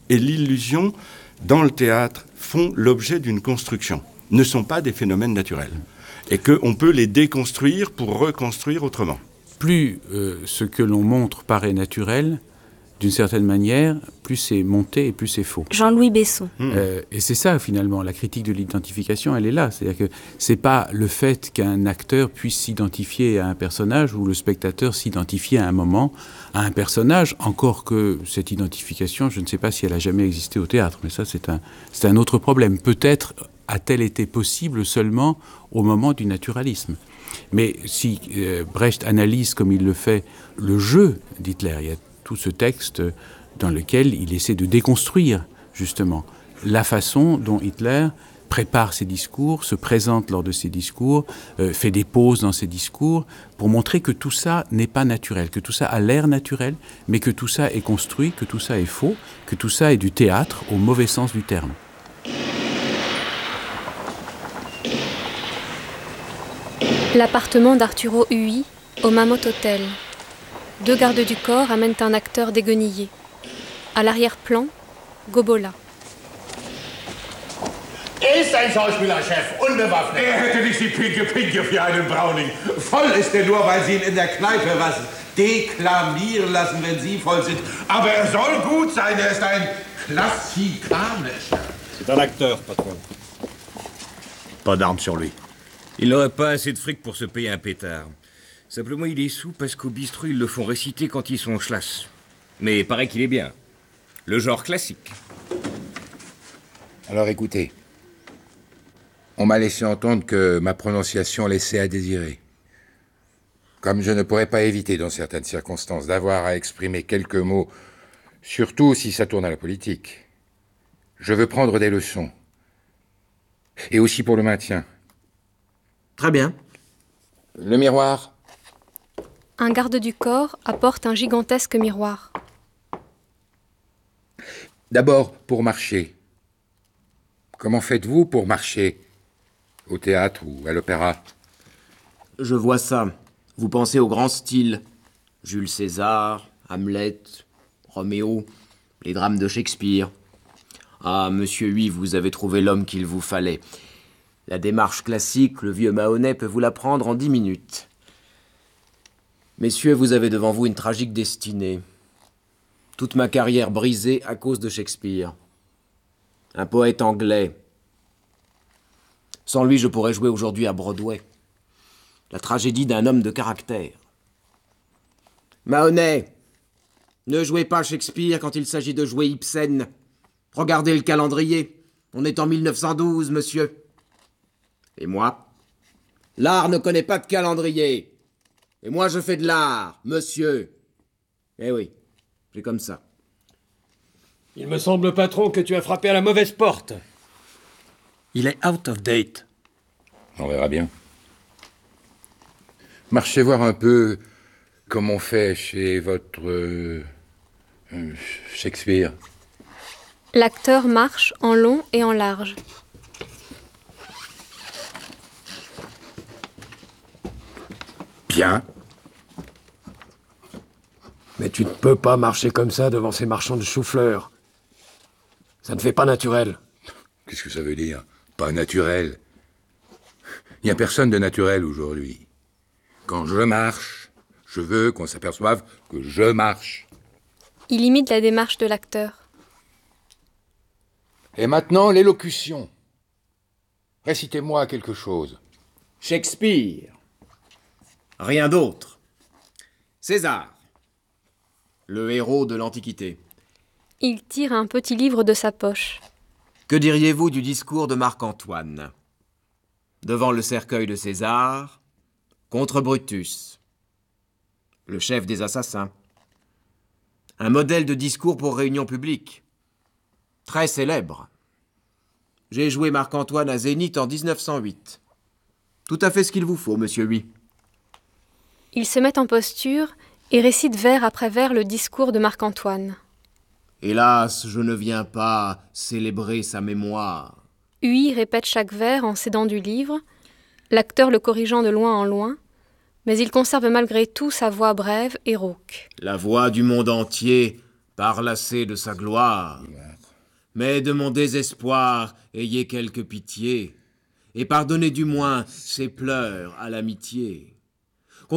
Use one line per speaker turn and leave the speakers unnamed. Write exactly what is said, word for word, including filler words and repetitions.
et l'illusion, dans le théâtre, font l'objet d'une construction, ne sont pas des phénomènes naturels. Et qu'on peut les déconstruire pour reconstruire autrement.
Plus euh, ce que l'on montre paraît naturel, d'une certaine manière, plus c'est monté et plus c'est faux.
Jean-Louis Besson.
Mmh. Euh, et c'est ça, finalement, la critique de l'identification, elle est là. C'est-à-dire que c'est pas le fait qu'un acteur puisse s'identifier à un personnage ou le spectateur s'identifie à un moment à un personnage, encore que cette identification, je ne sais pas si elle a jamais existé au théâtre, mais ça, c'est un, c'est un autre problème. Peut-être a-t-elle été possible seulement au moment du naturalisme. Mais si euh, Brecht analyse, comme il le fait, le jeu d'Hitler, il y a tout ce texte dans lequel il essaie de déconstruire, justement, la façon dont Hitler prépare ses discours, se présente lors de ses discours, euh, fait des pauses dans ses discours, pour montrer que tout ça n'est pas naturel, que tout ça a l'air naturel, mais que tout ça est construit, que tout ça est faux, que tout ça est du théâtre au mauvais sens du terme.
L'appartement d'Arturo Hui au Mammoth Hotel. Deux gardes du corps amènent un acteur déguenillé. À l'arrière-plan, Gobola.
Er ist ein Schauspielerchef, unbewaffnet.
Er hätte nicht die Pinke Pinke für einen Browning. Voll ist er nur, weil Sie ihn in der Kneipe was deklamieren lassen, wenn Sie voll sind. Aber er soll gut sein, er ist ein Klassikanischer.
C'est un acteur, patron.
Pas d'armes sur lui.
Il n'aurait pas assez de fric pour se payer un pétard. Simplement, il est sous parce qu'au bistrot, ils le font réciter quand ils sont chlasse. Mais paraît qu'il est bien. Le genre classique.
Alors écoutez. On m'a laissé entendre que ma prononciation laissait à désirer. Comme je ne pourrais pas éviter, dans certaines circonstances, d'avoir à exprimer quelques mots, surtout si ça tourne à la politique, je veux prendre des leçons. Et aussi pour le maintien.
Très bien.
Le miroir.
Un garde du corps apporte un gigantesque miroir.
D'abord, pour marcher. Comment faites-vous pour marcher ? Au théâtre ou à l'opéra ?
Je vois ça. Vous pensez au grand style. Jules César, Hamlet, Roméo, les drames de Shakespeare. Ah, monsieur Hui, vous avez trouvé l'homme qu'il vous fallait. La démarche classique, le vieux Mahonnais peut vous l'apprendre en dix minutes. Messieurs, vous avez devant vous une tragique destinée. Toute ma carrière brisée à cause de Shakespeare. Un poète anglais. Sans lui, je pourrais jouer aujourd'hui à Broadway. La tragédie d'un homme de caractère. Mahonnais, ne jouez pas Shakespeare quand il s'agit de jouer Ibsen. Regardez le calendrier. On est en mille neuf cent douze, monsieur. Et moi, l'art ne connaît pas de calendrier. Et moi, je fais de l'art, monsieur. Eh oui, c'est comme ça.
Il me semble, patron, que tu as frappé à la mauvaise porte.
Il est out of date.
On verra bien. Marchez voir un peu comme on fait chez votre... Euh, euh, Shakespeare.
L'acteur marche en long et en large.
Bien.
Mais tu ne peux pas marcher comme ça devant ces marchands de chou-fleurs. Ça ne fait pas naturel.
Qu'est-ce que ça veut dire ? Pas naturel. Il n'y a personne de naturel aujourd'hui. Quand je marche, je veux qu'on s'aperçoive que je marche.
Il imite la démarche de l'acteur.
Et maintenant, l'élocution. Récitez-moi quelque chose.
Shakespeare. Rien d'autre. César. Le héros de l'Antiquité.
Il tire un petit livre de sa poche.
Que diriez-vous du discours de Marc-Antoine ? Devant le cercueil de César, contre Brutus, le chef des assassins. Un modèle de discours pour réunion publique. Très célèbre. J'ai joué Marc-Antoine à Zénith en dix-neuf cent huit. Tout à fait ce qu'il vous faut, monsieur Hui.
Il se met en posture et récite vers après vers le discours de Marc-Antoine.
Hélas, je ne viens pas célébrer sa mémoire.
Hui répète chaque vers en s'aidant du livre, l'acteur le corrigeant de loin en loin, mais il conserve malgré tout sa voix brève et rauque.
La voix du monde entier parlassé de sa gloire. Mais de mon désespoir, ayez quelque pitié, et pardonnez du moins ses pleurs à l'amitié.